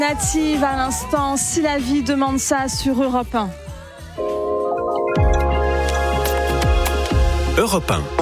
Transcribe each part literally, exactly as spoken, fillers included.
Native à l'instant, si la vie demande ça sur Europe un. Europe un.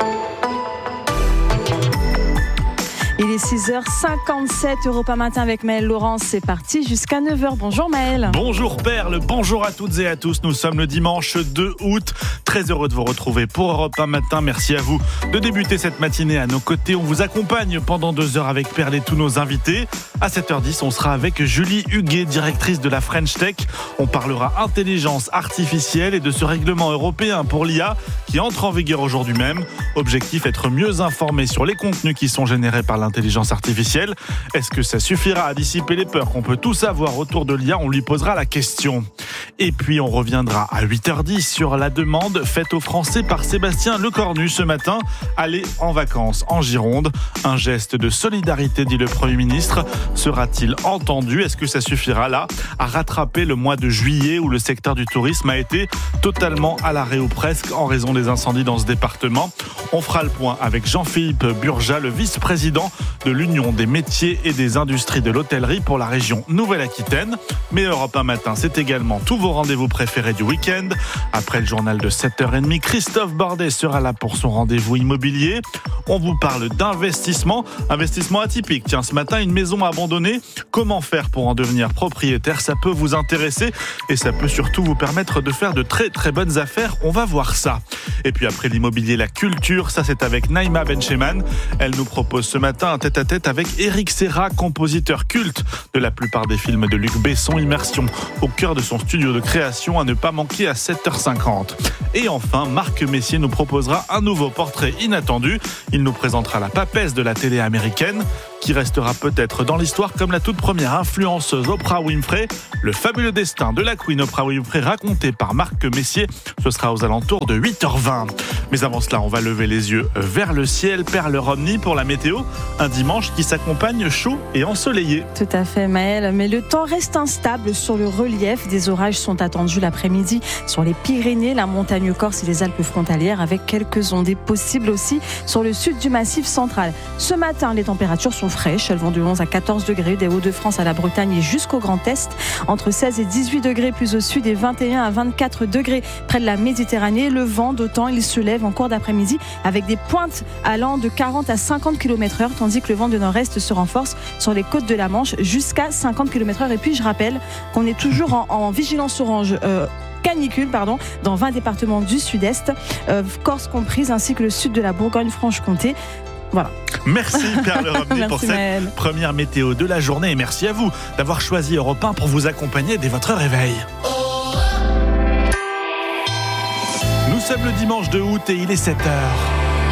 Il est six heures cinquante-sept, Europe un Matin avec Maëlle Laurence, c'est parti jusqu'à neuf heures. Bonjour Maëlle. Bonjour Perle, bonjour à toutes et à tous. Nous sommes le dimanche deux août. Très heureux de vous retrouver pour Europe un Matin. Merci à vous de débuter cette matinée à nos côtés. On vous accompagne pendant deux heures avec Perle et tous nos invités. À sept heures dix, on sera avec Julie Huguet, directrice de la French Tech. On parlera intelligence artificielle et de ce règlement européen pour l'I A qui entre en vigueur aujourd'hui même. Objectif, être mieux informé sur les contenus qui sont générés par l'intelligence artificielle. Est-ce que ça suffira à dissiper les peurs qu'on peut tous avoir autour de l'I A ? On lui posera la question. Et puis on reviendra à huit heures dix sur la demande faite aux Français par Sébastien Lecornu ce matin. Aller en vacances en Gironde. Un geste de solidarité, dit le Premier ministre. Sera-t-il entendu ? Est-ce que ça suffira là à rattraper le mois de juillet où le secteur du tourisme a été totalement à l'arrêt ou presque en raison des incendies dans ce département ? On fera le point avec Jean-Philippe Burja, le vice-président de l'Union des métiers et des industries de l'hôtellerie pour la région Nouvelle-Aquitaine. Mais Europe un Matin, c'est également tous vos rendez-vous préférés du week-end. Après le journal de sept heures trente, Christophe Bordet sera là pour son rendez-vous immobilier. On vous parle d'investissement, investissement atypique. Tiens, ce matin, une maison abandonnée. Comment faire pour en devenir propriétaire ? Ça peut vous intéresser et ça peut surtout vous permettre de faire de très très bonnes affaires. On va voir ça. Et puis après l'immobilier, la culture, ça c'est avec Naïma Bencheman. Elle nous propose ce matin un tête-à-tête avec Éric Serra, compositeur culte de la plupart des films de Luc Besson. Immersion au cœur de son studio de création à ne pas manquer à sept heures cinquante. Et enfin, Marc Messier nous proposera un nouveau portrait inattendu. Il nous présentera la papesse de la télé américaine, qui restera peut-être dans l'histoire comme la toute première influenceuse Oprah Winfrey. Le fabuleux destin de la Queen Oprah Winfrey raconté par Marc Messier. Ce sera aux alentours de huit heures vingt. Mais avant cela, on va lever les yeux vers le ciel. Perle Romney pour la météo. Un dimanche qui s'accompagne chaud et ensoleillé. Tout à fait Maëlle, mais le temps reste instable sur le relief. Des orages sont attendus l'après-midi sur les Pyrénées, la montagne corse et les Alpes frontalières, avec quelques ondées possibles aussi sur le sud du Massif central. Ce matin, les températures sont fraîches. Elles vont de onze à quatorze degrés des Hauts-de-France à la Bretagne et jusqu'au Grand Est. Entre seize et dix-huit degrés plus au sud et vingt et un à vingt-quatre degrés près de la Méditerranée. Le vent d'autant, il se lève en cours d'après-midi avec des pointes allant de quarante à cinquante kilomètres heure, tandis que le vent de nord-est se renforce sur les côtes de la Manche jusqu'à cinquante kilomètres heure. Et puis je rappelle qu'on est toujours en, en vigilance orange euh, canicule pardon, dans vingt départements du sud-est, euh, Corse comprise, ainsi que le sud de la Bourgogne-Franche-Comté. Voilà. Merci Perle Romney pour cette Maëlle. première météo de la journée et merci à vous d'avoir choisi Europe un pour vous accompagner dès votre réveil. Nous sommes le dimanche deux août et il est sept heures.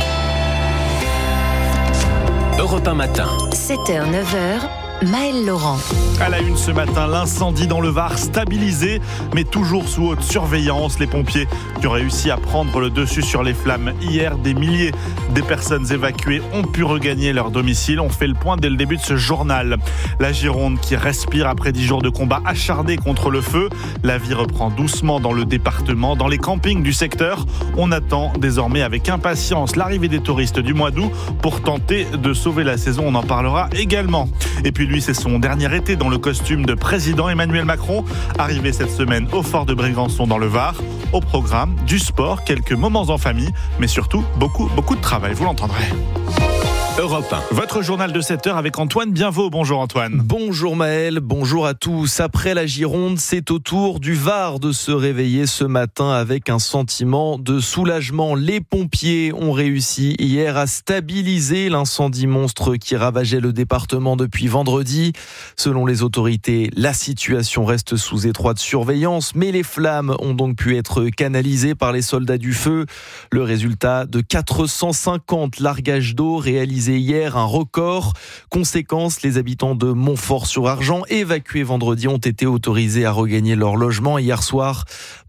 Europe un Matin. sept heures neuf heures, Maëlle Laurent. À la une ce matin, l'incendie dans le Var stabilisé, mais toujours sous haute surveillance. Les pompiers qui ont réussi à prendre le dessus sur les flammes hier. Des milliers de personnes évacuées ont pu regagner leur domicile. On fait le point dès le début de ce journal. La Gironde qui respire après dix jours de combat acharné contre le feu. La vie reprend doucement dans le département. Dans les campings du secteur, on attend désormais avec impatience l'arrivée des touristes du mois d'août pour tenter de sauver la saison. On en parlera également. Et puis lui, c'est son dernier été dans le costume de président. Emmanuel Macron, arrivé cette semaine au fort de Brégançon dans le Var. Au programme, du sport, quelques moments en famille, mais surtout beaucoup, beaucoup de travail. Vous l'entendrez. Europe un. Votre journal de sept heures avec Antoine Bienveau. Bonjour Antoine. Bonjour Maëlle, bonjour à tous. Après la Gironde, c'est au tour du Var de se réveiller ce matin avec un sentiment de soulagement. Les pompiers ont réussi hier à stabiliser l'incendie monstre qui ravageait le département depuis vendredi. Selon les autorités, la situation reste sous étroite surveillance, mais les flammes ont donc pu être canalisées par les soldats du feu. Le résultat de quatre cent cinquante largages d'eau réalisés hier, un record. Conséquence, les habitants de Montfort-sur-Argent, évacués vendredi, ont été autorisés à regagner leur logement. Hier soir, près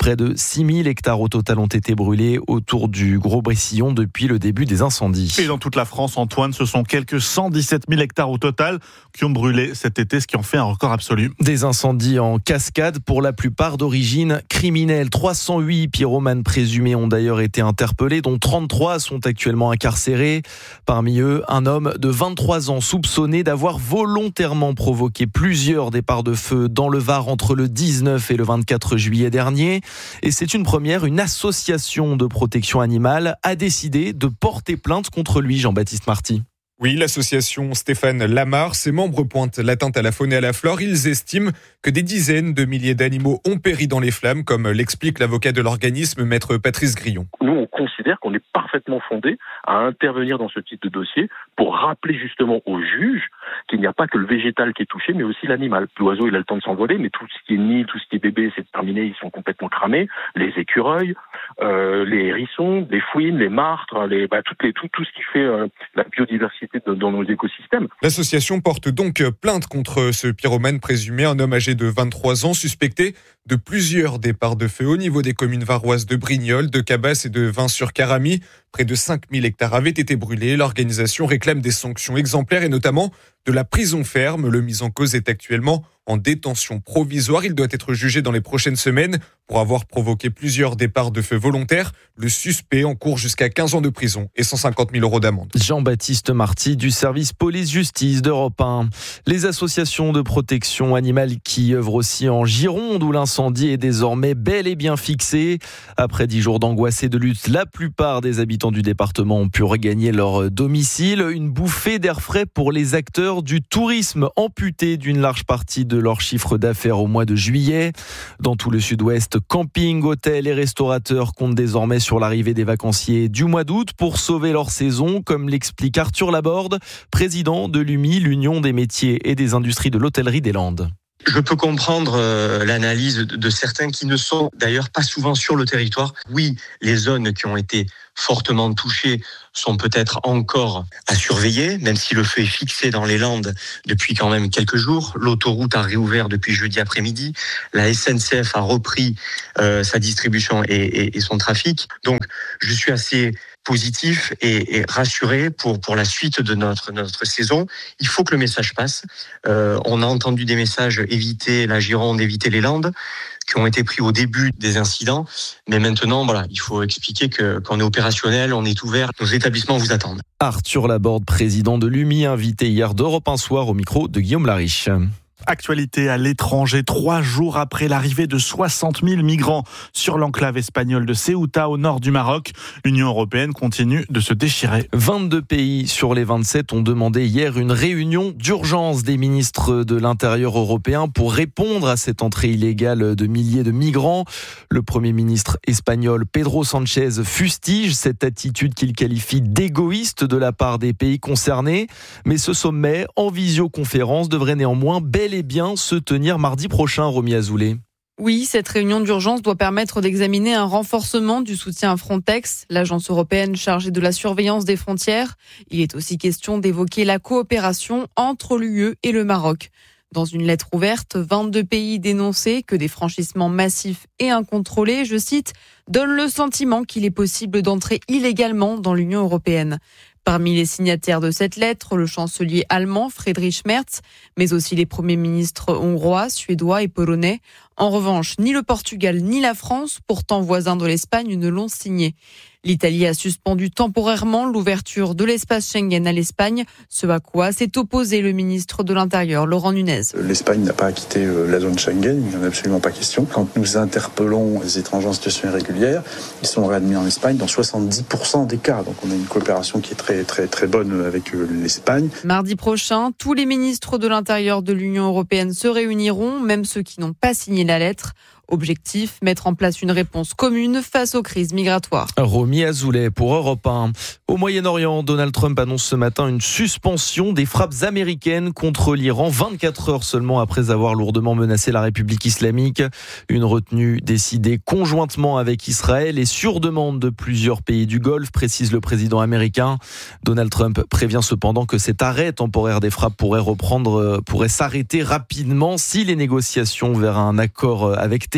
Près de six mille hectares au total ont été brûlés autour du Gros-Brécillon depuis le début des incendies. Et dans toute la France, Antoine, ce sont quelques cent dix-sept mille hectares au total qui ont brûlé cet été, ce qui en fait un record absolu. Des incendies en cascade, pour la plupart d'origine criminelle. trois cent huit pyromanes présumés ont d'ailleurs été interpellés, dont trente-trois sont actuellement incarcérés. Parmi eux, un homme de vingt-trois ans soupçonné d'avoir volontairement provoqué plusieurs départs de feu dans le Var entre le dix-neuf et le vingt-quatre juillet dernier. Et c'est une première, une association de protection animale a décidé de porter plainte contre lui, Jean-Baptiste Marty. Oui, l'association Stéphane Lamar, ses membres pointent l'atteinte à la faune et à la flore. Ils estiment que des dizaines de milliers d'animaux ont péri dans les flammes, comme l'explique l'avocat de l'organisme, maître Patrice Grillon. Nous, on considère qu'on est parfaitement fondé à intervenir dans ce type de dossier pour rappeler justement aux juges qu'il n'y a pas que le végétal qui est touché, mais aussi l'animal. L'oiseau, il a le temps de s'envoler, mais tout ce qui est nid, tout ce qui est bébé, c'est terminé, ils sont complètement cramés. Les écureuils, euh, les hérissons, les fouines, les martres, les, bah, toutes les, tout, tout ce qui fait euh, la biodiversité dans nos écosystèmes. L'association porte donc plainte contre ce pyromane présumé, un homme âgé de vingt-trois ans, suspecté de plusieurs départs de feu au niveau des communes varoises de Brignoles, de Cabas et de Vins-sur-Caramie. Près de cinq mille hectares avaient été brûlés. L'organisation réclame des sanctions exemplaires et notamment de la prison ferme. Le mis en cause est actuellement en détention provisoire. Il doit être jugé dans les prochaines semaines pour avoir provoqué plusieurs départs de feu volontaires. Le suspect encourt jusqu'à quinze ans de prison et cent cinquante mille euros d'amende. Jean-Baptiste Marty du service police-justice d'Europe un. Les associations de protection animale qui œuvrent aussi en Gironde où l'incendie est désormais bel et bien fixé. Après dix jours d'angoisse et de lutte, la plupart des habitants du département ont pu regagner leur domicile. Une bouffée d'air frais pour les acteurs du tourisme amputés d'une large partie de leur chiffre d'affaires au mois de juillet. Dans tout le sud-ouest, camping, hôtels et restaurateurs comptent désormais sur l'arrivée des vacanciers du mois d'août pour sauver leur saison, comme l'explique Arthur Laborde, président de l'U M I, l'Union des métiers et des industries de l'hôtellerie des Landes. Je peux comprendre euh, l'analyse de, de certains qui ne sont d'ailleurs pas souvent sur le territoire. Oui, les zones qui ont été fortement touchées sont peut-être encore à surveiller, même si le feu est fixé dans les Landes depuis quand même quelques jours. L'autoroute a réouvert depuis jeudi après-midi. La S N C F a repris euh, sa distribution et, et, et son trafic. Donc, je suis assez positif et, et rassuré pour, pour la suite de notre, notre saison. Il faut que le message passe. Euh, on a entendu des messages éviter la Gironde, éviter les Landes, qui ont été pris au début des incidents. Mais maintenant, voilà, il faut expliquer que, qu'on est opérationnel, on est ouvert, nos établissements vous attendent. Arthur Laborde, président de l'U M I, invité hier d'Europe un soir au micro de Guillaume Lariche. Actualité à l'étranger, trois jours après l'arrivée de soixante mille migrants sur l'enclave espagnole de Ceuta au nord du Maroc. L'Union européenne continue de se déchirer. vingt-deux pays sur les vingt-sept ont demandé hier une réunion d'urgence des ministres de l'Intérieur européens pour répondre à cette entrée illégale de milliers de migrants. Le Premier ministre espagnol Pedro Sánchez fustige cette attitude qu'il qualifie d'égoïste de la part des pays concernés. Mais ce sommet en visioconférence devrait néanmoins bel et bien se tenir mardi prochain, Romy Azoulay. Oui, cette réunion d'urgence doit permettre d'examiner un renforcement du soutien à Frontex, l'agence européenne chargée de la surveillance des frontières. Il est aussi question d'évoquer la coopération entre l'U E et le Maroc. Dans une lettre ouverte, vingt-deux pays dénonçaient que des franchissements massifs et incontrôlés, je cite, donnent le sentiment qu'il est possible d'entrer illégalement dans l'Union européenne. Parmi les signataires de cette lettre, le chancelier allemand Friedrich Merz, mais aussi les premiers ministres hongrois, suédois et polonais. En revanche, ni le Portugal ni la France, pourtant voisins de l'Espagne, ne l'ont signé. L'Italie a suspendu temporairement l'ouverture de l'espace Schengen à l'Espagne, ce à quoi s'est opposé le ministre de l'Intérieur, Laurent Nunez. L'Espagne n'a pas quitté la zone Schengen, il n'y en a absolument pas question. Quand nous interpellons les étrangers en situation irrégulière, ils sont réadmis en Espagne dans soixante-dix pour cent des cas. Donc on a une coopération qui est très très très bonne avec l'Espagne. Mardi prochain, tous les ministres de l'Intérieur de l'Union européenne se réuniront, même ceux qui n'ont pas signé la lettre. Objectif, mettre en place une réponse commune face aux crises migratoires. Romy Azoulay pour Europe un. Au Moyen-Orient, Donald Trump annonce ce matin une suspension des frappes américaines contre l'Iran, vingt-quatre heures seulement après avoir lourdement menacé la République islamique. Une retenue décidée conjointement avec Israël et sur demande de plusieurs pays du Golfe, précise le président américain. Donald Trump prévient cependant que cet arrêt temporaire des frappes pourrait reprendre, pourrait s'arrêter rapidement si les négociations vers un accord avec Téhéran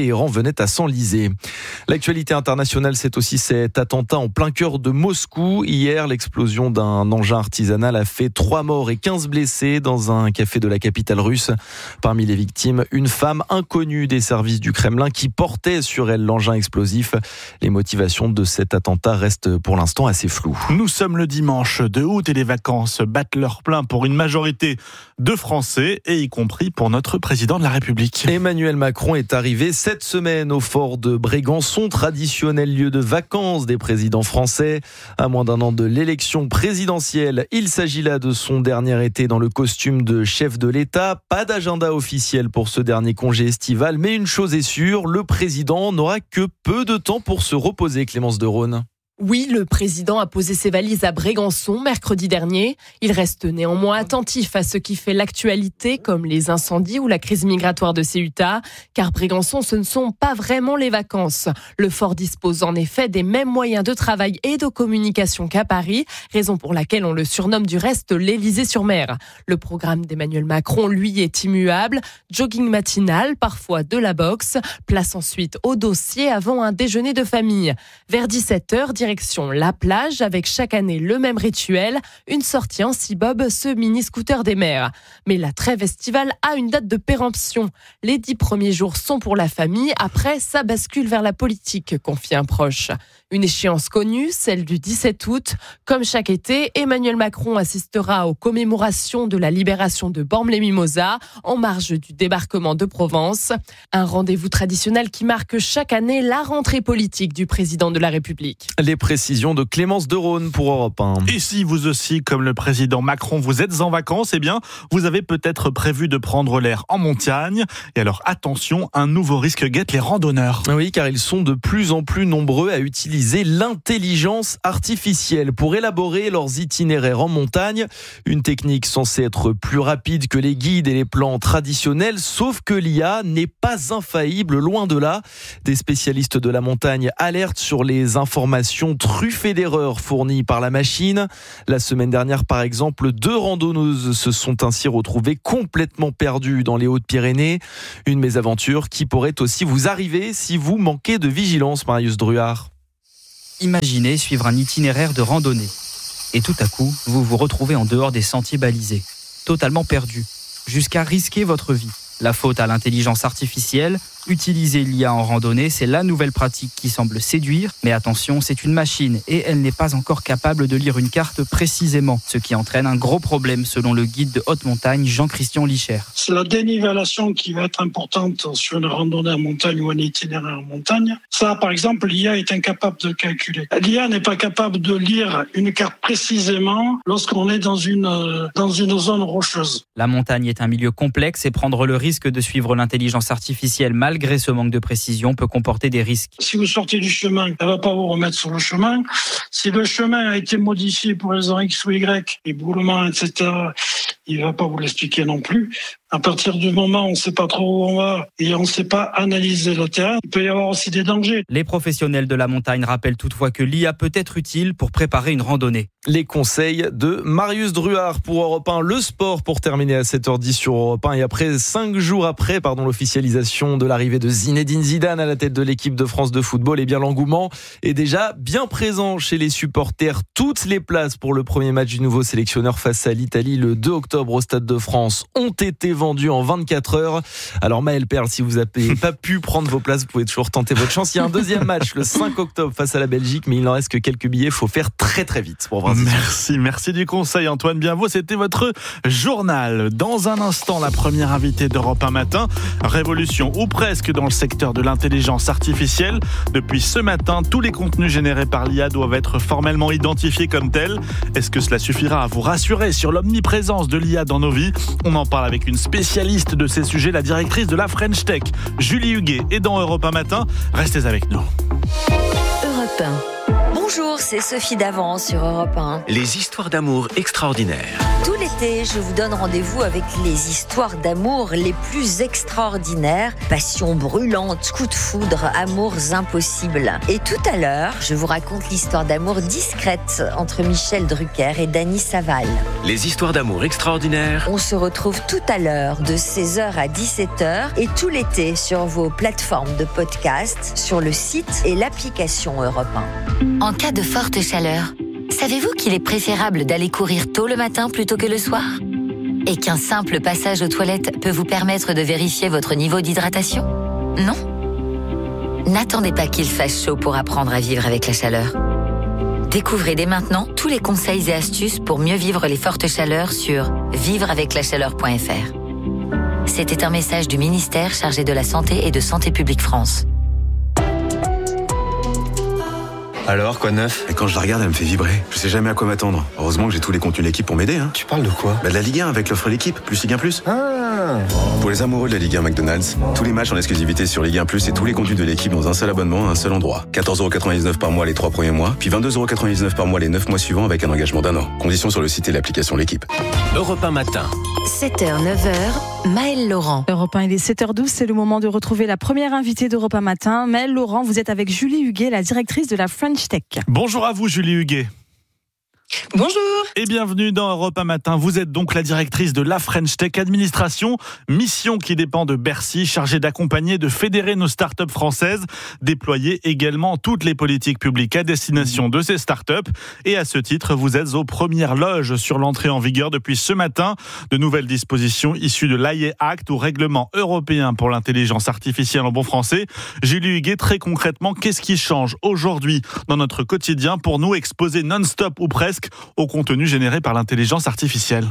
Téhéran venait à s'enliser. L'actualité internationale, c'est aussi cet attentat en plein cœur de Moscou. Hier, l'explosion d'un engin artisanal a fait trois morts et quinze blessés dans un café de la capitale russe. Parmi les victimes, une femme inconnue des services du Kremlin qui portait sur elle l'engin explosif. Les motivations de cet attentat restent pour l'instant assez floues. Nous sommes le dimanche deux août et les vacances battent leur plein pour une majorité de Français, et y compris pour notre président de la République. Emmanuel Macron est arrivé cette semaine au fort de Brégançon, traditionnel lieu de vacances des présidents français. À moins d'un an de l'élection présidentielle, il s'agit là de son dernier été dans le costume de chef de l'État. Pas d'agenda officiel pour ce dernier congé estival, mais une chose est sûre, le président n'aura que peu de temps pour se reposer, Clémence de Rhône. Oui, le président a posé ses valises à Brégançon mercredi dernier. Il reste néanmoins attentif à ce qui fait l'actualité, comme les incendies ou la crise migratoire de Ceuta, car Brégançon, ce ne sont pas vraiment les vacances. Le fort dispose en effet des mêmes moyens de travail et de communication qu'à Paris, raison pour laquelle on le surnomme du reste l'Élysée-sur-Mer. Le programme d'Emmanuel Macron, lui, est immuable. Jogging matinal, parfois de la boxe. Place ensuite au dossier avant un déjeuner de famille. Vers dix-sept heures, direction la plage, avec chaque année le même rituel, une sortie en Cibob, ce mini-scooter des mers. Mais la trêve estivale a une date de péremption. Les dix premiers jours sont pour la famille, après ça bascule vers la politique, confie un proche. Une échéance connue, celle du dix-sept août. Comme chaque été, Emmanuel Macron assistera aux commémorations de la libération de Bormes-les-Mimosas, en marge du débarquement de Provence. Un rendez-vous traditionnel qui marque chaque année la rentrée politique du président de la République. Les précisions de Clémence de Rhône pour Europe un. Et si vous aussi, comme le président Macron, vous êtes en vacances, eh bien, vous avez peut-être prévu de prendre l'air en montagne. Et alors, attention, un nouveau risque guette les randonneurs. Oui, car ils sont de plus en plus nombreux à utiliser l'intelligence artificielle pour élaborer leurs itinéraires en montagne. Une technique censée être plus rapide que les guides et les plans traditionnels, sauf que l'I A n'est pas infaillible, loin de là. Des spécialistes de la montagne alertent sur les informations truffées d'erreurs fournies par la machine. La semaine dernière, par exemple, deux randonneuses se sont ainsi retrouvées complètement perdues dans les Hautes-Pyrénées. Une mésaventure qui pourrait aussi vous arriver si vous manquez de vigilance, Marius Druard. Imaginez suivre un itinéraire de randonnée. Et tout à coup, vous vous retrouvez en dehors des sentiers balisés, totalement perdu, jusqu'à risquer votre vie. La faute à l'intelligence artificielle. Utiliser l'I A en randonnée, c'est la nouvelle pratique qui semble séduire. Mais attention, c'est une machine et elle n'est pas encore capable de lire une carte précisément, ce qui entraîne un gros problème selon le guide de haute montagne Jean-Christian Licher. C'est la dénivellation qui va être importante sur une randonnée en montagne ou un itinéraire en montagne. Ça, par exemple, l'I A est incapable de calculer. L'I A n'est pas capable de lire une carte précisément lorsqu'on est dans une, dans une zone rocheuse. La montagne est un milieu complexe et prendre le risque de suivre l'intelligence artificielle mal malgré ce manque de précision, peut comporter des risques. Si vous sortez du chemin, elle ne va pas vous remettre sur le chemin. Si le chemin a été modifié pour les raisons X ou Y, éboulements, et cetera, il ne va pas vous l'expliquer non plus. À partir du moment où on ne sait pas trop où on va et on ne sait pas analyser le terrain, il peut y avoir aussi des dangers. Les professionnels de la montagne rappellent toutefois que l'I A peut être utile pour préparer une randonnée. Les conseils de Marius Druard pour Europe un. Le sport pour terminer à sept heures dix sur Europe un. Et après, cinq jours après pardon, l'officialisation de l'arrivée de Zinedine Zidane à la tête de l'équipe de France de football, et bien l'engouement est déjà bien présent chez les supporters. Toutes les places pour le premier match du nouveau sélectionneur face à l'Italie le deux octobre au Stade de France ont été vendues en vingt-quatre heures. Alors Maël Perle, si vous n'avez pas pu prendre vos places, vous pouvez toujours tenter votre chance. Il y a un deuxième match le cinq octobre face à la Belgique, mais il n'en reste que quelques billets. Il faut faire très très vite pour voir. Merci, merci du conseil Antoine Bienveau. C'était votre journal. Dans un instant, la première invitée d'Europe un matin. Révolution ou presque dans le secteur de l'intelligence artificielle. Depuis ce matin, tous les contenus générés par l'I A doivent être formellement identifiés comme tels. Est-ce que cela suffira à vous rassurer sur l'omniprésence de l'I A dans nos vies? On en parle avec une spécialiste de ces sujets, la directrice de la French Tech, Julie Huguet, et dans Europe un matin. Restez avec nous. Europe un. Bonjour, c'est Sophie Davant sur Europe un. Les histoires d'amour extraordinaires. Tous les été, je vous donne rendez-vous avec les histoires d'amour les plus extraordinaires. Passion brûlante, coup de foudre, amours impossibles. Et tout à l'heure, je vous raconte l'histoire d'amour discrète entre Michel Drucker et Dany Saval. Les histoires d'amour extraordinaires. On se retrouve tout à l'heure de seize heures à dix-sept heures et tout l'été sur vos plateformes de podcast, sur le site et l'application Europe un. En cas de forte chaleur, savez-vous qu'il est préférable d'aller courir tôt le matin plutôt que le soir ? Et qu'un simple passage aux toilettes peut vous permettre de vérifier votre niveau d'hydratation ? Non ? N'attendez pas qu'il fasse chaud pour apprendre à vivre avec la chaleur. Découvrez dès maintenant tous les conseils et astuces pour mieux vivre les fortes chaleurs sur vivre avec la chaleur point f r. C'était un message du ministère chargé de la Santé et de Santé publique France. Alors, quoi de neuf ? Et quand je la regarde, elle me fait vibrer. Je sais jamais à quoi m'attendre. Heureusement que j'ai tous les contenus de l'équipe pour m'aider. Hein. Tu parles de quoi ? Bah de la Ligue un avec l'offre l'équipe, plus Ligue un plus. Ah. Pour les amoureux de la Ligue un McDonald's, tous les matchs en exclusivité sur Ligue un plus et tous les contenus de l'équipe dans un seul abonnement à un seul endroit. quatorze euros quatre-vingt-dix-neuf par mois les trois premiers mois, puis vingt-deux euros quatre-vingt-dix-neuf par mois les neuf mois suivants avec un engagement d'un an. Conditions sur le site et l'application L'équipe. Europe un matin. sept heures, neuf heures, Maëlle Laurent. Europe un, il est sept heures douze, c'est le moment de retrouver la première invitée d'Europe un matin. Maëlle Laurent, vous êtes avec Julie Huguet, la directrice de la French Tech. Bonjour à vous Julie Huguet. Bonjour. Et bienvenue dans Europe un matin. Vous êtes donc la directrice de la French Tech Administration, mission qui dépend de Bercy, chargée d'accompagner, de fédérer nos startups françaises, déployer également toutes les politiques publiques à destination de ces startups. Et à ce titre, vous êtes aux premières loges sur l'entrée en vigueur depuis ce matin de nouvelles dispositions issues de l'A I E Act ou règlement européen pour l'intelligence artificielle en bon français. Julie Huguet, très concrètement, qu'est-ce qui change aujourd'hui dans notre quotidien pour nous exposer non-stop ou presque au contenu généré par l'intelligence artificielle?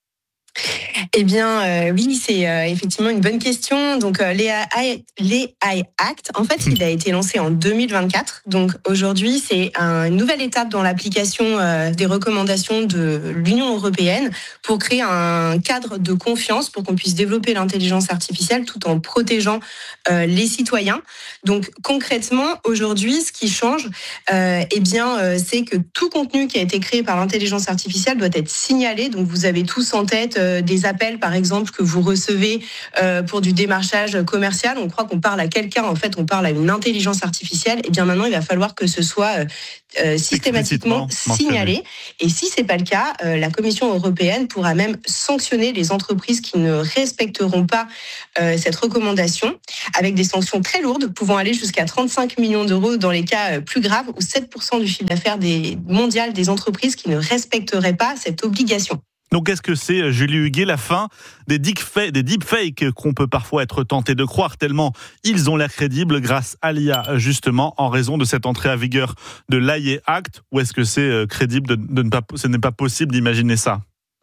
Eh bien, euh, oui, c'est euh, effectivement une bonne question. Donc, euh, l'A I Act, en fait, il a été lancé en deux mille vingt-quatre. Donc, aujourd'hui, c'est un, une nouvelle étape dans l'application euh, des recommandations de l'Union européenne pour créer un cadre de confiance pour qu'on puisse développer l'intelligence artificielle tout en protégeant euh, les citoyens. Donc, concrètement, aujourd'hui, ce qui change, euh, eh bien, euh, c'est que tout contenu qui a été créé par l'intelligence artificielle doit être signalé. Donc, vous avez tous en tête euh, des appels, par exemple, que vous recevez euh, pour du démarchage commercial. On croit qu'on parle à quelqu'un, en fait, on parle à une intelligence artificielle. Et bien maintenant, il va falloir que ce soit euh, systématiquement signalé. Et si c'est pas le cas, euh, la Commission européenne pourra même sanctionner les entreprises qui ne respecteront pas euh, cette recommandation, avec des sanctions très lourdes, pouvant aller jusqu'à trente-cinq millions d'euros dans les cas plus graves, ou sept pour cent du chiffre d'affaires des, mondial des entreprises qui ne respecteraient pas cette obligation. Donc, qu'est-ce que c'est, Julie Huguet, la fin des deepfakes, des deepfakes qu'on peut parfois être tenté de croire tellement ils ont l'air crédibles grâce à l'I A, justement, en raison de cette entrée à vigueur de l'A I E Act, ou est-ce que c'est crédible de, de ne pas, ce n'est pas possible d'imaginer ça?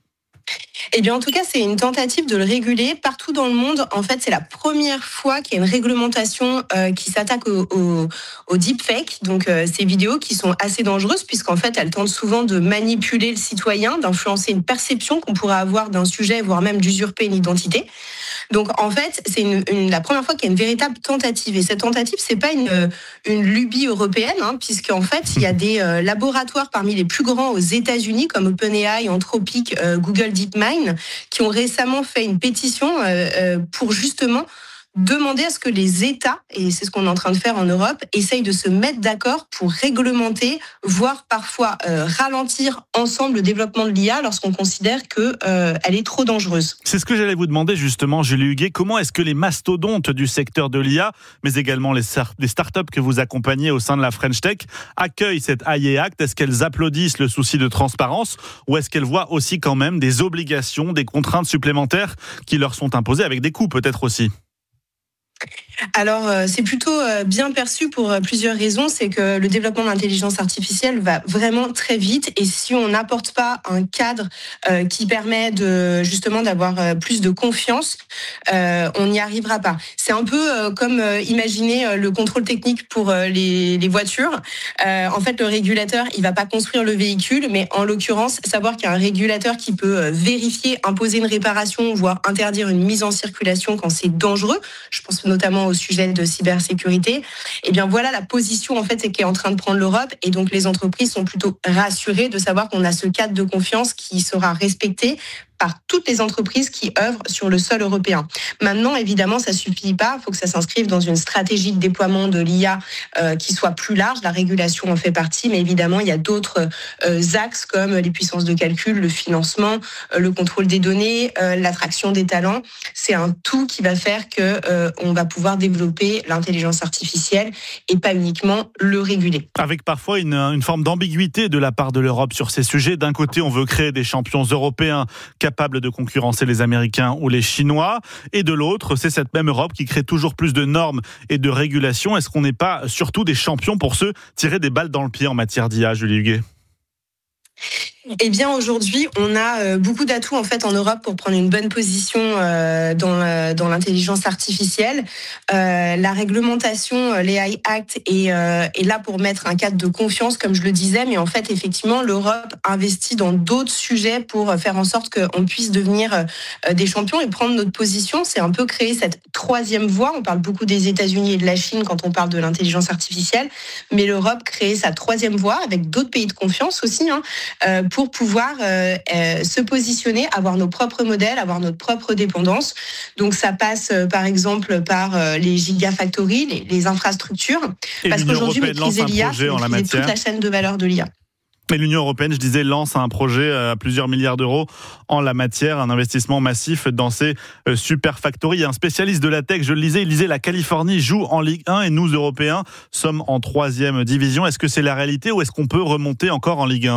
Eh bien, en tout cas, c'est une tentative de le réguler partout dans le monde. En fait, c'est la première fois qu'il y a une réglementation euh, qui s'attaque au, au, au deepfake, donc euh, ces vidéos qui sont assez dangereuses puisqu'en fait, elles tentent souvent de manipuler le citoyen, d'influencer une perception qu'on pourrait avoir d'un sujet, voire même d'usurper une identité. Donc, en fait, c'est une, une, la première fois qu'il y a une véritable tentative. Et cette tentative, c'est pas une, une lubie européenne, hein, puisqu'en fait, il y a des euh, laboratoires parmi les plus grands aux États-Unis, comme OpenAI, Anthropic, euh, Google DeepMind, qui ont récemment fait une pétition euh, euh, pour justement demander à ce que les États, et c'est ce qu'on est en train de faire en Europe, essayent de se mettre d'accord pour réglementer, voire parfois euh, ralentir ensemble le développement de l'I A lorsqu'on considère qu'elle euh, est trop dangereuse. C'est ce que j'allais vous demander justement, Julie Huguet. Comment est-ce que les mastodontes du secteur de l'I A, mais également les, les startups que vous accompagnez au sein de la French Tech, accueillent cette A I E Act? Est-ce qu'elles applaudissent le souci de transparence ou est-ce qu'elles voient aussi quand même des obligations, des contraintes supplémentaires qui leur sont imposées avec des coûts peut-être aussi? Alors, euh, c'est plutôt euh, bien perçu pour euh, plusieurs raisons. C'est que le développement de l'intelligence artificielle va vraiment très vite. Et si on n'apporte pas un cadre euh, qui permet de justement d'avoir euh, plus de confiance, euh, on n'y arrivera pas. C'est un peu euh, comme euh, imaginer euh, le contrôle technique pour euh, les, les voitures. Euh, en fait, le régulateur, il va pas construire le véhicule, mais en l'occurrence, savoir qu'il y a un régulateur qui peut euh, vérifier, imposer une réparation, voire interdire une mise en circulation quand c'est dangereux. Je pense notamment au sujet de cybersécurité. Et bien voilà la position en fait qui est en train de prendre l'Europe, et donc les entreprises sont plutôt rassurées de savoir qu'on a ce cadre de confiance qui sera respecté par toutes les entreprises qui œuvrent sur le sol européen. Maintenant, évidemment, ça suffit pas. Il faut que ça s'inscrive dans une stratégie de déploiement de l'I A euh, qui soit plus large. La régulation en fait partie, mais évidemment, il y a d'autres euh, axes comme les puissances de calcul, le financement, euh, le contrôle des données, euh, l'attraction des talents. C'est un tout qui va faire que euh, on va pouvoir développer l'intelligence artificielle et pas uniquement le réguler. Avec parfois une, une forme d'ambiguïté de la part de l'Europe sur ces sujets. D'un côté, on veut créer des champions européens capables de concurrencer les Américains ou les Chinois. Et de l'autre, c'est cette même Europe qui crée toujours plus de normes et de régulations. Est-ce qu'on n'est pas surtout des champions pour se tirer des balles dans le pied en matière d'I A, Julie Huguet ? Eh bien, aujourd'hui, on a beaucoup d'atouts en fait en Europe pour prendre une bonne position euh, dans, euh, dans l'intelligence artificielle. Euh, la réglementation, l'A I Act, est, euh, est là pour mettre un cadre de confiance, comme je le disais. Mais en fait, effectivement, l'Europe investit dans d'autres sujets pour faire en sorte qu'on puisse devenir euh, des champions et prendre notre position. C'est un peu créer cette troisième voie. On parle beaucoup des États-Unis et de la Chine quand on parle de l'intelligence artificielle, mais l'Europe crée sa troisième voie avec d'autres pays de confiance aussi, hein, euh, pour pouvoir euh, euh, se positionner, avoir nos propres modèles, avoir notre propre dépendance. Donc ça passe euh, par exemple par euh, les gigafactories, les, les infrastructures, et parce qu'aujourd'hui maîtriser l'I A, c'est maîtriser toute la chaîne de valeur de l'I A. Et l'Union européenne, je disais, lance un projet à plusieurs milliards d'euros en la matière, un investissement massif dans ces super factories. Il y a un spécialiste de la tech, je le lisais, il disait la Californie joue en Ligue un et nous, Européens, sommes en troisième division. Est-ce que c'est la réalité ou est-ce qu'on peut remonter encore en Ligue un ?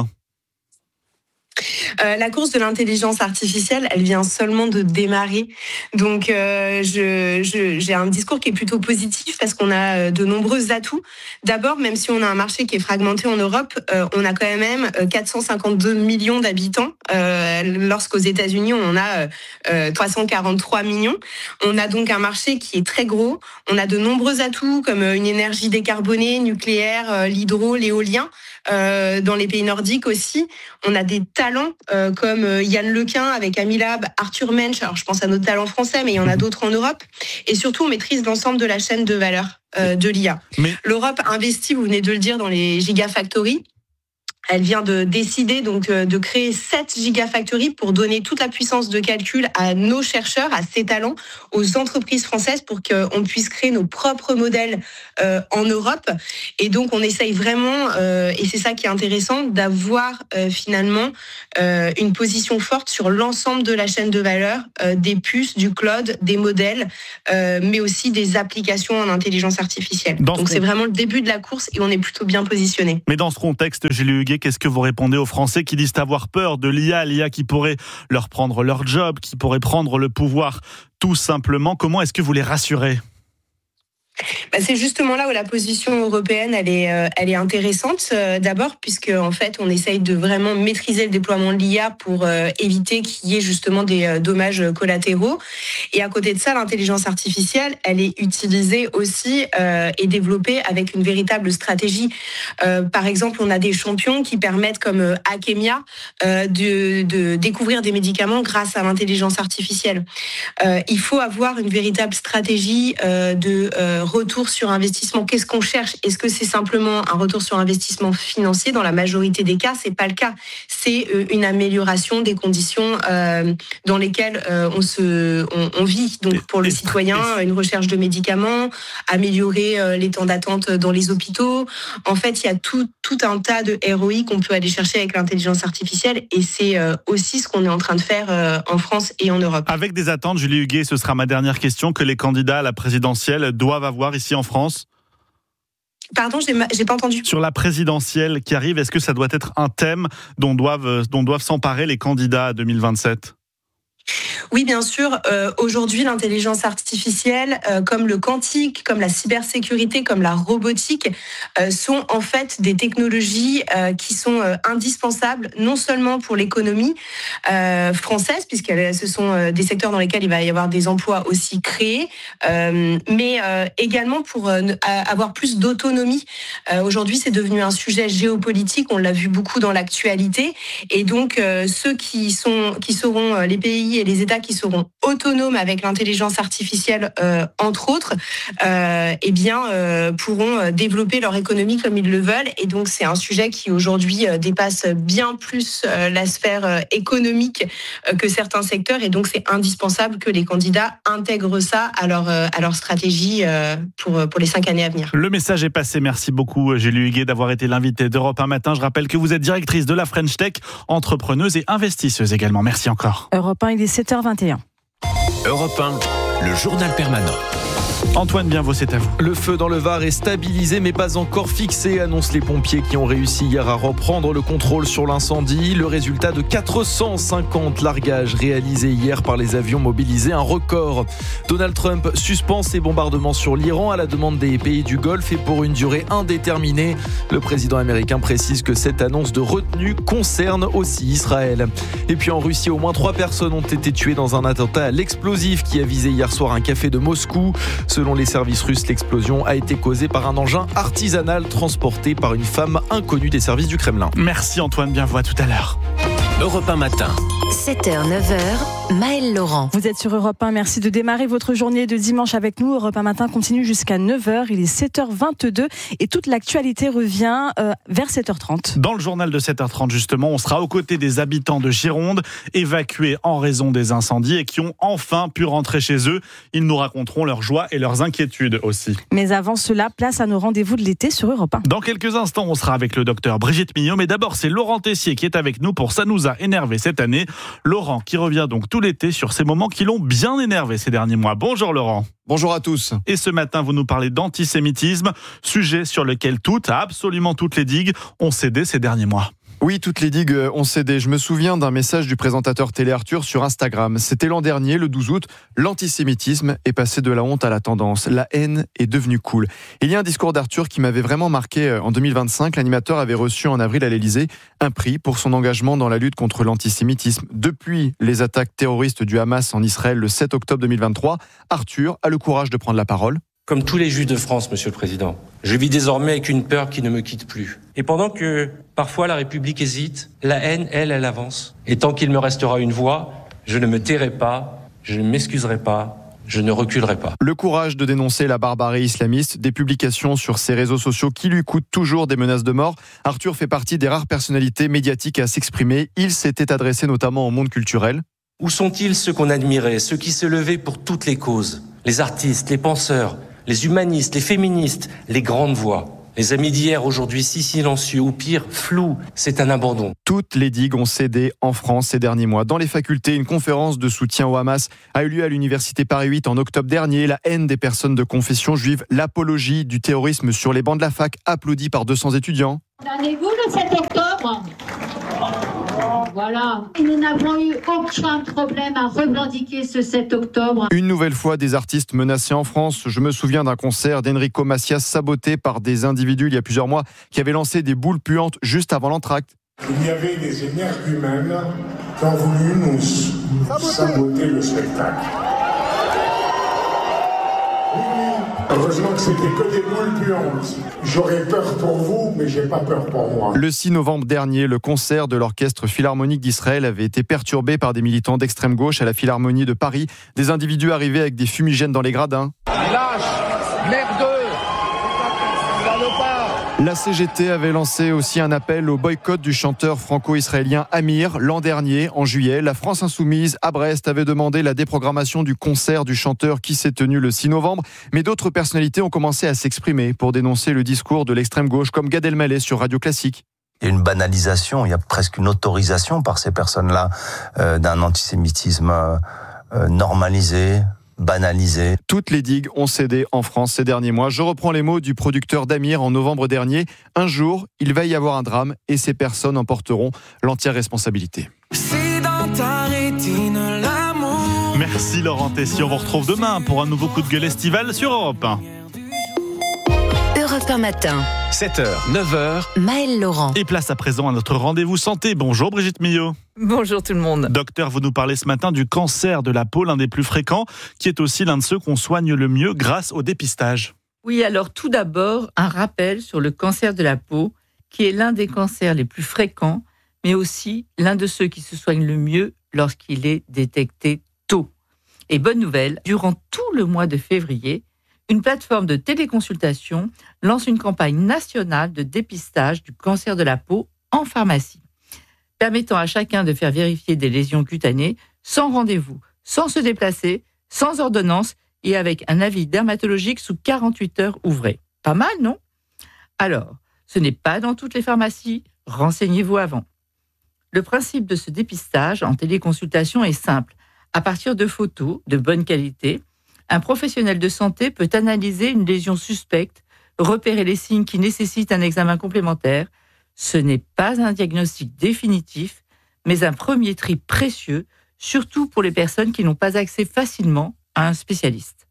Euh, la course de l'intelligence artificielle, elle vient seulement de démarrer. Donc, euh, je, je, j'ai un discours qui est plutôt positif parce qu'on a de nombreux atouts. D'abord, même si on a un marché qui est fragmenté en Europe, euh, on a quand même quatre cent cinquante-deux millions d'habitants, euh, lorsqu'aux États-Unis, on en a euh, trois cent quarante-trois millions. On a donc un marché qui est très gros. On a de nombreux atouts comme une énergie décarbonée, nucléaire, l'hydro, l'éolien. Euh, dans les pays nordiques aussi, on a des talents euh, comme Yann Lequin avec Amilab, Arthur Mensch, alors je pense à nos talents français, mais il y en a d'autres en Europe. Et surtout, on maîtrise l'ensemble de la chaîne de valeur euh, de l'I A. Mais... L'Europe investit, vous venez de le dire, dans les gigafactories. Elle vient de décider donc de créer sept gigafactories pour donner toute la puissance de calcul à nos chercheurs, à ces talents, aux entreprises françaises pour qu'on puisse créer nos propres modèles euh, en Europe. Et donc on essaye vraiment, euh, et c'est ça qui est intéressant, d'avoir euh, finalement euh, une position forte sur l'ensemble de la chaîne de valeur, euh, des puces, du cloud, des modèles, euh, mais aussi des applications en intelligence artificielle. Dans donc c'est vraiment le début de la course et on est plutôt bien positionné. Mais dans ce contexte, Julie Huguet, qu'est-ce que vous répondez aux Français qui disent avoir peur de l'I A, l'I A qui pourrait leur prendre leur job, qui pourrait prendre le pouvoir tout simplement? Comment est-ce que vous les rassurez ? Bah c'est justement là où la position européenne elle est, euh, elle est intéressante. Euh, d'abord, puisque en fait, on essaye de vraiment maîtriser le déploiement de l'I A pour euh, éviter qu'il y ait justement des euh, dommages collatéraux. Et à côté de ça, l'intelligence artificielle, elle est utilisée aussi euh, et développée avec une véritable stratégie. Euh, par exemple, on a des champions qui permettent, comme euh, Akemia, euh, de, de découvrir des médicaments grâce à l'intelligence artificielle. Euh, il faut avoir une véritable stratégie euh, de euh, retour sur investissement. Qu'est-ce qu'on cherche ? Est-ce que c'est simplement un retour sur investissement financier ? Dans la majorité des cas, c'est pas le cas. C'est une amélioration des conditions euh, dans lesquelles euh, on se, on, on vit. Donc pour le citoyen, une recherche de médicaments, améliorer euh, les temps d'attente dans les hôpitaux. En fait, il y a tout, tout un tas de R O I qu'on peut aller chercher avec l'intelligence artificielle, et c'est euh, aussi ce qu'on est en train de faire euh, en France et en Europe. Avec des attentes, Julie Huguet, ce sera ma dernière question, que les candidats à la présidentielle doivent avoir ici en France? Pardon, j'ai, ma... j'ai pas entendu. Sur la présidentielle qui arrive, est-ce que ça doit être un thème dont doivent, dont doivent s'emparer les candidats à deux mille vingt-sept ? Oui, bien sûr. Euh, aujourd'hui, l'intelligence artificielle, euh, comme le quantique, comme la cybersécurité, comme la robotique, euh, sont en fait des technologies euh, qui sont euh, indispensables, non seulement pour l'économie euh, française, puisque ce sont euh, des secteurs dans lesquels il va y avoir des emplois aussi créés, euh, mais euh, également pour euh, avoir plus d'autonomie. Euh, aujourd'hui, c'est devenu un sujet géopolitique. On l'a vu beaucoup dans l'actualité, et donc euh, ceux qui sont, qui seront les pays et les États candidats qui seront autonomes avec l'intelligence artificielle, euh, entre autres, euh, eh bien, euh, pourront développer leur économie comme ils le veulent. Et donc, c'est un sujet qui aujourd'hui dépasse bien plus euh, la sphère euh, économique euh, que certains secteurs. Et donc, c'est indispensable que les candidats intègrent ça à leur, euh, à leur stratégie euh, pour, pour les cinq années à venir. Le message est passé. Merci beaucoup, Julie Huguet, d'avoir été l'invitée d'Europe un matin. Je rappelle que vous êtes directrice de la French Tech, entrepreneuse et investisseuse également. Merci encore. Europe un, il est sept heures vingt et un. Europe un, le journal permanent. Antoine Bienvaux, c'est à vous. Le feu dans le Var est stabilisé mais pas encore fixé, annoncent les pompiers qui ont réussi hier à reprendre le contrôle sur l'incendie. Le résultat de quatre cent cinquante largages réalisés hier par les avions mobilisés, un record. Donald Trump suspend ses bombardements sur l'Iran à la demande des pays du Golfe et pour une durée indéterminée. Le président américain précise que cette annonce de retenue concerne aussi Israël. Et puis en Russie, au moins trois personnes ont été tuées dans un attentat à l'explosif qui a visé hier soir un café de Moscou. Selon les services russes, l'explosion a été causée par un engin artisanal transporté par une femme inconnue des services du Kremlin. Merci Antoine Bienvaux, à tout à l'heure. Europe un matin. sept heures, neuf heures, Maëlle Laurent. Vous êtes sur Europe un, merci de démarrer votre journée de dimanche avec nous. Europe un matin continue jusqu'à neuf heures, il est sept heures vingt-deux et toute l'actualité revient euh, vers sept heures trente. Dans le journal de sept heures trente justement, on sera aux côtés des habitants de Gironde, évacués en raison des incendies et qui ont enfin pu rentrer chez eux. Ils nous raconteront leurs joies et leurs inquiétudes aussi. Mais avant cela, place à nos rendez-vous de l'été sur Europe un. Dans quelques instants, on sera avec le docteur Brigitte Millot, mais d'abord c'est Laurent Tessier qui est avec nous pour Ça nous a énervé cette année. Laurent qui revient donc tout l'été sur ces moments qui l'ont bien énervé ces derniers mois. Bonjour Laurent. Bonjour à tous. Et ce matin, vous nous parlez d'antisémitisme, sujet sur lequel toutes, absolument toutes les digues ont cédé ces derniers mois. Oui, toutes les digues ont cédé. Je me souviens d'un message du présentateur télé Arthur sur Instagram. C'était l'an dernier, le douze août. L'antisémitisme est passé de la honte à la tendance. La haine est devenue cool. Il y a un discours d'Arthur qui m'avait vraiment marqué en deux mille vingt-cinq. L'animateur avait reçu en avril à l'Élysée un prix pour son engagement dans la lutte contre l'antisémitisme. Depuis les attaques terroristes du Hamas en Israël le sept octobre deux mille vingt-trois, Arthur a le courage de prendre la parole. Comme tous les Juifs de France, Monsieur le Président, je vis désormais avec une peur qui ne me quitte plus. Et pendant que parfois la République hésite, la haine, elle, elle avance. Et tant qu'il me restera une voix, je ne me tairai pas, je ne m'excuserai pas, je ne reculerai pas. Le courage de dénoncer la barbarie islamiste, des publications sur ses réseaux sociaux qui lui coûtent toujours des menaces de mort. Arthur fait partie des rares personnalités médiatiques à s'exprimer. Il s'était adressé notamment au monde culturel. Où sont-ils ceux qu'on admirait, ceux qui se levaient pour toutes les causes? Les artistes, les penseurs, les humanistes, les féministes, les grandes voix. Les amis d'hier, aujourd'hui si silencieux, ou pire, flous, c'est un abandon. Toutes les digues ont cédé en France ces derniers mois. Dans les facultés, une conférence de soutien au Hamas a eu lieu à l'université Paris huit en octobre dernier. La haine des personnes de confession juive, l'apologie du terrorisme sur les bancs de la fac, applaudie par deux cents étudiants. Vous le sept octobre. Voilà. Nous n'avons eu aucun problème à revendiquer ce sept octobre. Une nouvelle fois, des artistes menacés en France. Je me souviens d'un concert d'Enrico Macias saboté par des individus il y a plusieurs mois qui avaient lancé des boules puantes juste avant l'entracte. Il y avait des énergumènes qui ont voulu nous saboter le spectacle. Heureusement que c'était que des boules puantes. J'aurais peur pour vous, mais j'ai pas peur pour moi. Le six novembre dernier, le concert de l'Orchestre Philharmonique d'Israël avait été perturbé par des militants d'extrême gauche à la Philharmonie de Paris. Des individus arrivés avec des fumigènes dans les gradins. Lâche, merdeux, salopard. La C G T avait lancé aussi un appel au boycott du chanteur franco-israélien Amir. L'an dernier, en juillet, la France Insoumise à Brest avait demandé la déprogrammation du concert du chanteur qui s'est tenu le six novembre. Mais d'autres personnalités ont commencé à s'exprimer pour dénoncer le discours de l'extrême gauche, comme Gad Elmaleh sur Radio Classique. Il y a une banalisation, il y a presque une autorisation par ces personnes-là euh, d'un antisémitisme euh, normalisé, banalisé. Toutes les digues ont cédé en France ces derniers mois. Je reprends les mots du producteur d'Amir en novembre dernier. Un jour, il va y avoir un drame et ces personnes en porteront l'entière responsabilité. C'est dans ta rétine l'amour. Merci Laurent Tessier. On vous retrouve demain pour un nouveau coup de gueule estival sur Europe un. Europe un matin. sept heures, neuf heures. Maëlle Laurent. Et place à présent à notre rendez-vous santé. Bonjour Brigitte Millot. Bonjour tout le monde. Docteur, vous nous parlez ce matin du cancer de la peau, l'un des plus fréquents, qui est aussi l'un de ceux qu'on soigne le mieux grâce au dépistage. Oui, alors tout d'abord, un rappel sur le cancer de la peau, qui est l'un des cancers les plus fréquents, mais aussi l'un de ceux qui se soignent le mieux lorsqu'il est détecté tôt. Et bonne nouvelle, durant tout le mois de février, une plateforme de téléconsultation lance une campagne nationale de dépistage du cancer de la peau en pharmacie, permettant à chacun de faire vérifier des lésions cutanées sans rendez-vous, sans se déplacer, sans ordonnance et avec un avis dermatologique sous quarante-huit heures ouvrées. Pas mal, non ? Alors, ce n'est pas dans toutes les pharmacies, renseignez-vous avant. Le principe de ce dépistage en téléconsultation est simple. À partir de photos de bonne qualité, un professionnel de santé peut analyser une lésion suspecte, repérer les signes qui nécessitent un examen complémentaire. Ce n'est pas un diagnostic définitif, mais un premier tri précieux, surtout pour les personnes qui n'ont pas accès facilement à un spécialiste.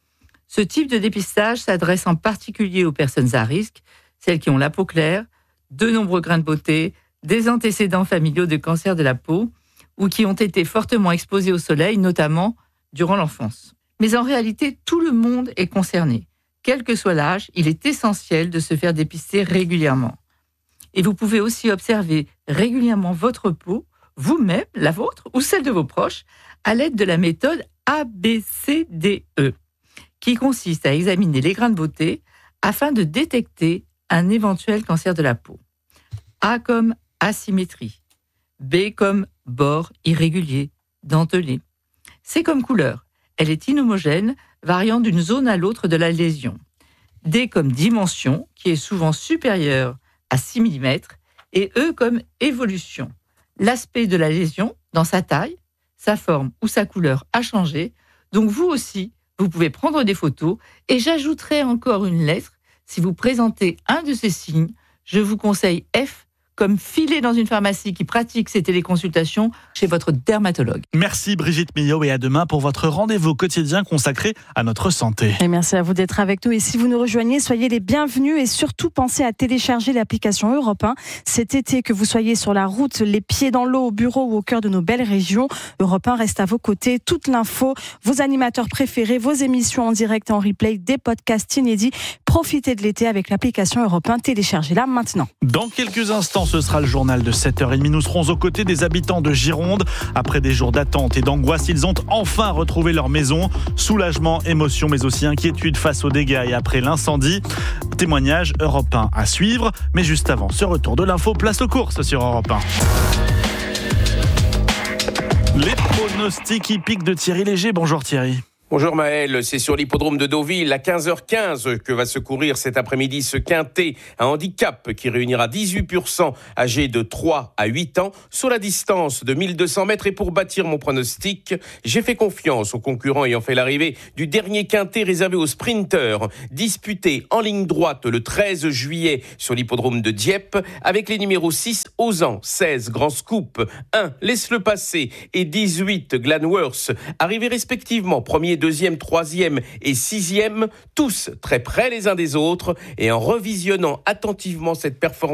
Ce type de dépistage s'adresse en particulier aux personnes à risque, celles qui ont la peau claire, de nombreux grains de beauté, des antécédents familiaux de cancer de la peau ou qui ont été fortement exposés au soleil, notamment durant l'enfance. Mais en réalité, tout le monde est concerné. Quel que soit l'âge, il est essentiel de se faire dépister régulièrement. Et vous pouvez aussi observer régulièrement votre peau, vous-même, la vôtre ou celle de vos proches, à l'aide de la méthode A B C D E, qui consiste à examiner les grains de beauté afin de détecter un éventuel cancer de la peau. A comme asymétrie, B comme bord irrégulier, dentelé, C comme couleur. Elle est inhomogène, variant d'une zone à l'autre de la lésion. D comme dimension, qui est souvent supérieure à six millimètres, et E comme évolution. L'aspect de la lésion, dans sa taille, sa forme ou sa couleur a changé, donc vous aussi, vous pouvez prendre des photos, et j'ajouterai encore une lettre. Si vous présentez un de ces signes, je vous conseille F comme filer dans une pharmacie qui pratique ces téléconsultations chez votre dermatologue. Merci Brigitte Millot et à demain pour votre rendez-vous quotidien consacré à notre santé. Et merci à vous d'être avec nous. Et si vous nous rejoignez, soyez les bienvenus et surtout pensez à télécharger l'application Europe un. Cet été, que vous soyez sur la route, les pieds dans l'eau, au bureau ou au cœur de nos belles régions, Europe un reste à vos côtés. Toute l'info, vos animateurs préférés, vos émissions en direct et en replay, des podcasts inédits. Profitez de l'été avec l'application Europe un. Téléchargez-la maintenant. Dans quelques instants, ce sera le journal de sept heures trente. Nous serons aux côtés des habitants de Gironde. Après des jours d'attente et d'angoisse, ils ont enfin retrouvé leur maison. Soulagement, émotion, mais aussi inquiétude face aux dégâts et après l'incendie. Témoignage Europe un à suivre. Mais juste avant ce retour de l'info, place aux courses sur Europe un. Les pronostics hippiques de Thierry Léger. Bonjour Thierry. Bonjour Maël, c'est sur l'hippodrome de Deauville à quinze heures quinze que va se courir cet après-midi ce quintet, un handicap qui réunira dix-huit pour cent âgés de trois à huit ans sur la distance de mille deux cents mètres. Et pour bâtir mon pronostic, j'ai fait confiance aux concurrents ayant fait l'arrivée du dernier quintet réservé aux sprinteurs, disputé en ligne droite le treize juillet sur l'hippodrome de Dieppe avec les numéros six Ozan, seize Grand Scoop, un Laisse-le passer et dix-huit Glanworth, arrivés respectivement premier, deuxième, troisième et sixième, tous très près les uns des autres. Et en revisionnant attentivement cette performance